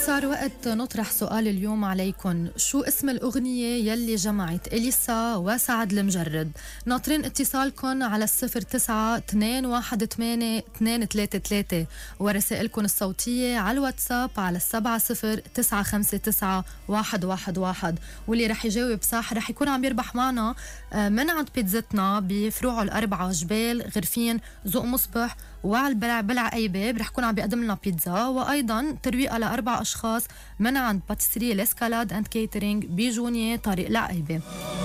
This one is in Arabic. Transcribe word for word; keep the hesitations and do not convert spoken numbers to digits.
صار وقت نطرح سؤال اليوم عليكم. شو اسم الأغنية يلي جمعت إليسا وسعد المجرد؟ ناطرين اتصالكم على الصفر تسعة اثنين واحد ثمانية اثنين ثلاثة ثلاثة ورسائلكم الصوتية على الواتساب على السبعة صفر تسعة خمسة تسعة واحد واحد واحد. واللي رح يجاوب صح رح يكون عم يربح معنا من عند بيتزتنا بفروعه الأربعة جبال غرفين ذوق مصبح وعلى البلع بلع أي باب. رح يكون عم بيقدم لنا بيتزا وأيضا ترويقة لأربع أشخاص من عند باتيسري الاسكالاد اند كيترينج بجونية طريق العقيبة.